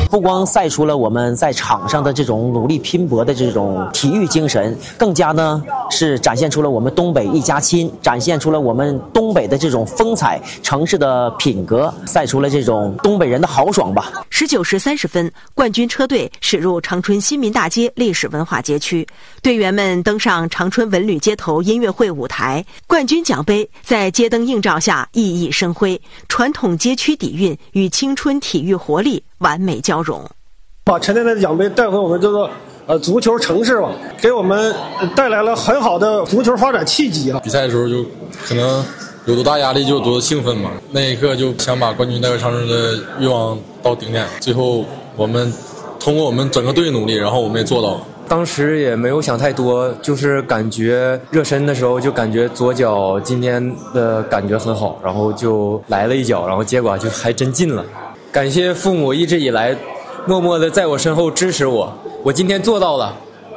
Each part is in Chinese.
不光赛出了我们在场上的这种努力拼搏的这种体育精神，更加呢是展现出了我们东北一家亲，展现出了我们东北的这种风采、城市的品格，赛出了这种东北人的豪爽吧。 19时30分，冠军车队驶入长春新民大街历史文化街区，队员们登上长春文旅街头音乐会舞台，冠军奖杯在街灯映照下熠熠生辉，传统街区底蕴与青春体育活力完美交融。 把陈年的奖杯带回我们这个足球城市吧，给我们带来了很好的足球发展契机啊！ 比赛的时候就可能有多大压力就有多兴奋嘛，那一刻就想把冠军带回长春的欲望到顶点。最后我们通过我们整个队努力，然后我们也做到了。 当时也没有想太多，就是感觉热身的时候就感觉左脚今天的感觉很好，然后就来了一脚，然后结果就还真进了。感谢父母一直以来默默的在我身后支持我，我今天做到了。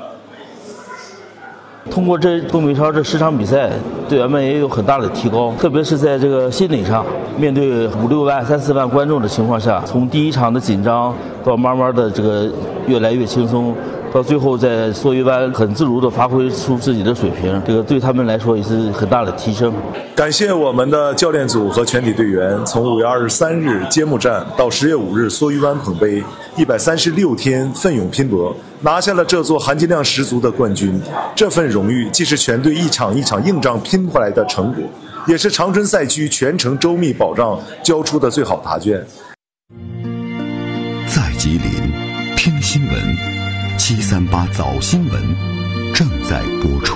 通过这东北超这10场比赛，队员们也有很大的提高，特别是在这个心理上，面对5、6万、3、4万观众的情况下，从第一场的紧张到慢慢的这个越来越轻松，到最后在缩鱼湾很自如地发挥出自己的水平，这个对他们来说也是很大的提升。 感谢我们的教练组和全体队员，从5月23日揭幕战到10月5日缩鱼湾捧杯，136天奋勇拼搏，拿下了这座含金量十足的冠军。这份荣誉既是全队一场一场硬仗拼回来的成果，也是长春赛区全程周密保障交出的最好答卷。 在吉林听新闻，738早新闻正在播出。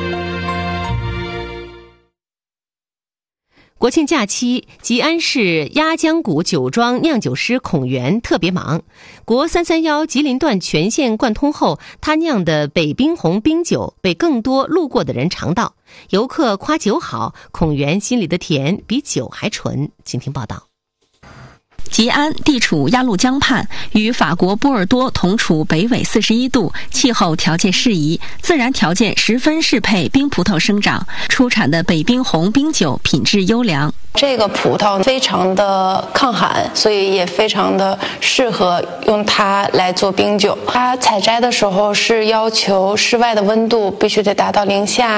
国庆假期，吉安市鸭江谷酒庄酿酒师孔元特别忙。国331吉林段全线贯通后，他酿的北冰红冰酒被更多路过的人尝到。游客夸酒好，孔元心里的甜比酒还纯。请听报道。 吉安地处鸭绿江畔，与法国波尔多同处北纬41度，气候条件适宜，自然条件十分适配冰葡萄生长，出产的北冰红冰酒品质优良。 这个葡萄非常的抗寒，所以也非常的适合用它来做冰酒。它采摘的时候是要求室外的温度必须得达到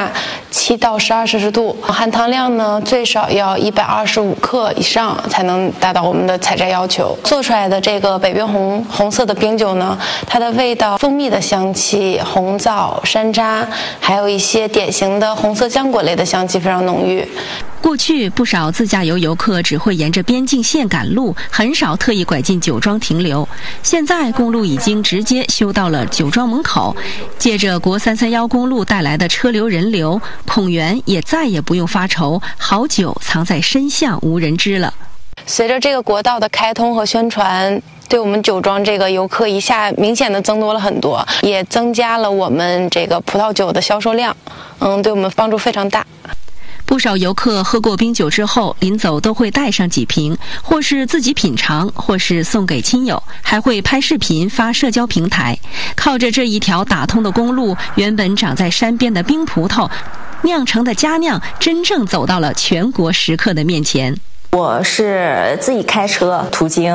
-7到12摄氏度，含糖量呢最少要125克以上才能达到我们的采摘要求。做出来的这个北冰红色的冰酒呢，它的味道蜂蜜的香气、红枣、山楂，还有一些典型的红色浆果类的香气非常浓郁。 过去不少自驾游游客只会沿着边境线赶路，很少特意拐进酒庄停留。现在公路已经直接修到了酒庄门口，借着国331公路带来的车流人流，孔元也再也不用发愁好酒藏在深巷无人知了。 随着这个国道的开通和宣传，对我们酒庄这个游客一下明显的增多了很多，也增加了我们这个葡萄酒的销售量，对我们帮助非常大。 不少游客喝过冰酒之后，临走都会带上几瓶，或是自己品尝，或是送给亲友，还会拍视频发社交平台。靠着这一条打通的公路，原本长在山边的冰葡萄酿成的佳酿，真正走到了全国食客的面前。 我是自己开车途经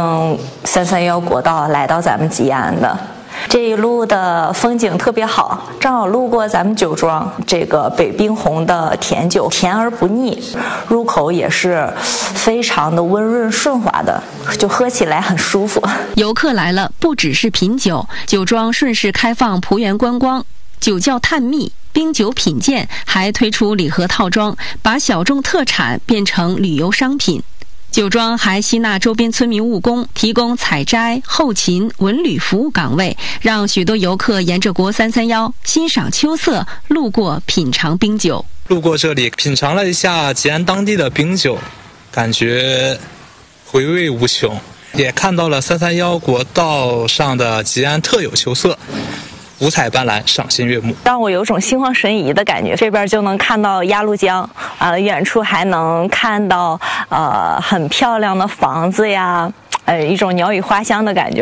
331国道来到咱们吉安的，这一路的风景特别好，正好路过咱们酒庄，这个北冰红的甜酒甜而不腻，入口也是非常的温润顺滑的，就喝起来很舒服。 游客来了，不只是品酒，酒庄顺势开放葡园观光，酒窖探秘，冰酒品鉴，还推出礼盒套装，把小众特产变成旅游商品。酒庄还吸纳周边村民务工，提供采摘、后勤、文旅服务岗位，让许多游客沿着国331欣赏秋色，路过品尝冰酒。 路过这里品尝了一下吉安当地的冰酒，感觉回味无穷，也看到了331国道上的吉安特有秋色，五彩斑斓，赏心悦目， 让我有种心旷神怡的感觉。这边就能看到鸭绿江，远处还能看到很漂亮的房子呀，一种鸟语花香的感觉。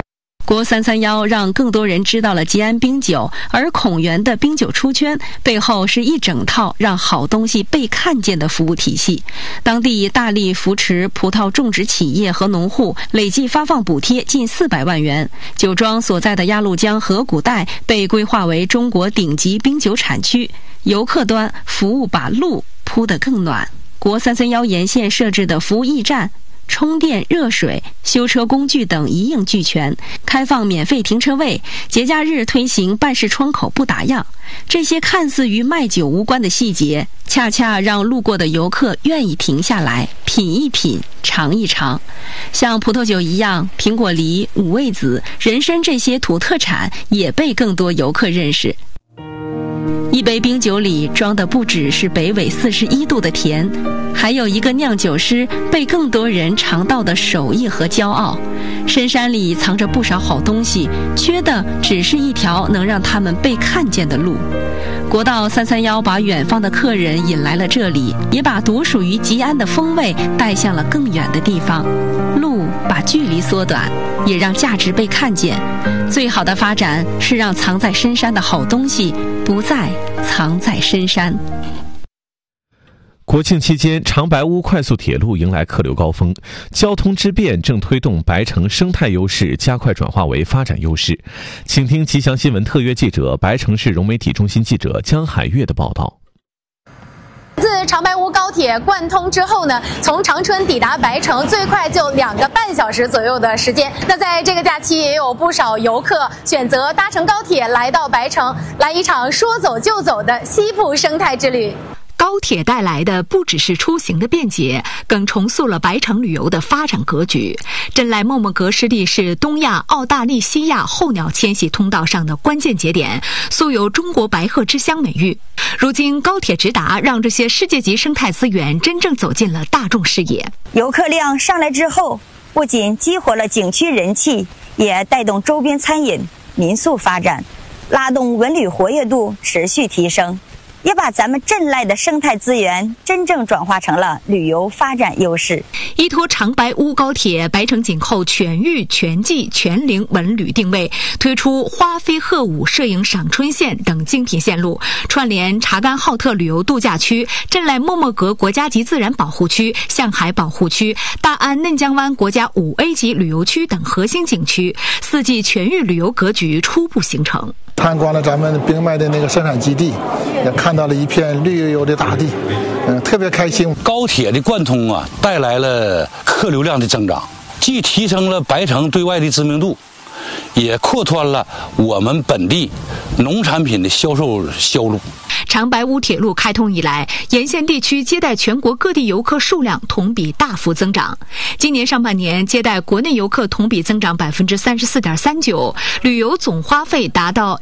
国331让更多人知道了吉安冰酒，而孔园的冰酒出圈背后是一整套让好东西被看见的服务体系。当地大力扶持葡萄种植企业和农户，累计发放补贴近400万元。酒庄所在的鸭绿江河谷带被规划为中国顶级冰酒产区，游客端服务把路铺得更暖。国331沿线设置的服务驿站、充电、热水、修车工具等一应俱全，开放免费停车位，节假日推行办事窗口不打烊。这些看似与卖酒无关的细节，恰恰让路过的游客愿意停下来品一品、尝一尝。像葡萄酒一样，苹果梨、五味子、人参这些土特产也被更多游客认识。一杯冰酒里装的不只是北纬41度的甜，还有一个酿酒师被更多人尝到的手艺和骄傲。深山里藏着不少好东西，缺的只是一条能让他们被看见的路。国道331把远方的客人引来了这里，也把独属于吉安的风味带向了更远的地方。路把距离缩短，也让价值被看见。最好的发展是让藏在深山的好东西不再藏在深山。 国庆期间，长白屋快速铁路迎来客流高峰，交通之便正推动白城生态优势加快转化为发展优势。请听吉祥新闻特约记者、白城市融媒体中心记者江海月的报道。 自长白屋高铁贯通之后呢，从长春抵达白城最快就2个半小时左右的时间。那在这个假期，也有不少游客选择搭乘高铁来到白城，来一场说走就走的西部生态之旅。 高铁带来的不只是出行的便捷，更重塑了白城旅游的发展格局。镇濑默默阁湿地是东亚、澳大利西亚候鸟迁徙通道上的关键节点，素有中国白鹤之乡美誉。如今高铁直达，让这些世界级生态资源真正走进了大众视野。 游客量上来之后，不仅激活了景区人气，也带动周边餐饮、民宿发展，拉动文旅活跃度持续提升，也把咱们镇濑的生态资源真正转化成了旅游发展优势。 依托长白屋高铁，白城紧扣全域、全季、全龄文旅定位，推出花飞鹤舞、摄影赏春线等精品线路，串联查干浩特旅游度假区、镇濑默默阁国家级自然保护区、象海保护区、大安嫩江湾国家5A 级旅游区等核心景区，4季全域旅游格局初步形成。 参观了咱们冰麦的那个生产基地，也看到了一片绿油油的大地，特别开心。 高铁的贯通啊，带来了客流量的增长，既提升了白城对外的知名度，也扩宽了我们本地农产品的销路。 长白屋铁路开通以来，沿线地区接待全国各地游客数量同比大幅增长。今年上半年接待国内游客同比增长34.39%，旅游总花费达到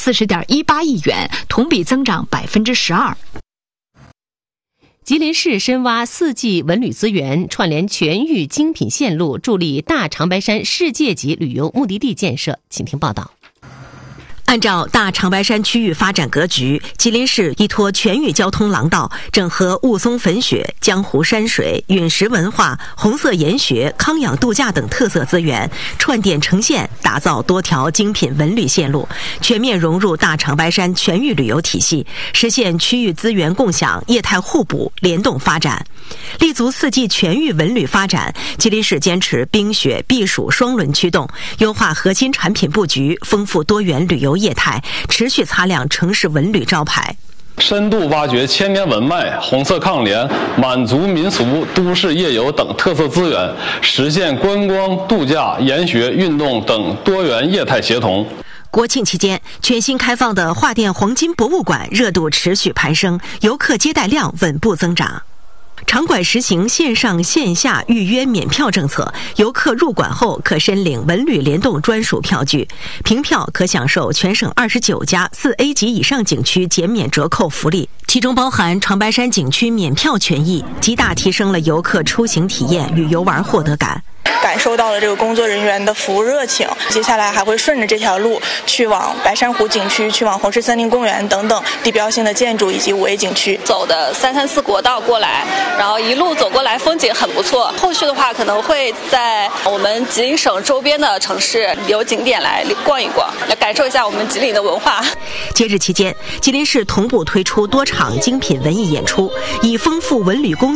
140.18亿元，同比增长12%。 吉林市深挖4季文旅资源，串联全域精品线路，助力大长白山世界级旅游目的地建设。请听报道。 按照大长白山区域发展格局，吉林市依托全域交通廊道，整合雾凇粉雪、江湖山水、陨石文化、红色研学、康养度假等特色资源，串点成线，打造多条精品文旅线路，全面融入大长白山全域旅游体系，实现区域资源共享、业态互补、联动发展。立足4季全域文旅发展，吉林市坚持冰雪避暑双轮驱动，优化核心产品布局，丰富多元旅游业态，持续擦亮城市文旅招牌。 深度挖掘千年文脉、红色抗联、满族民俗、都市夜游等特色资源，实现观光、度假、研学、运动等多元业态协同。 国庆期间，全新开放的桦甸黄金博物馆热度持续攀升，游客接待量稳步增长。场馆实行线上线下预约免票政策，游客入馆后可申领文旅联动专属票据，凭票可享受全省29家4A 级以上景区减免折扣福利，其中包含长白山景区免票权益，极大提升了游客出行体验与游玩获得感。 感感受到了这个工作人员的服务热情。接下来还会顺着这条路去往白珊瑚景区，去往红石森林公园等等地标性的建筑以及5A景区。 走的334国道过来，然后一路走过来风景很不错。后续的话可能会在我们吉林省周边的城市有景点来逛一逛，来感受一下我们吉林的文化。 节日期间，吉林市同步推出多场精品文艺演出，以丰富文旅工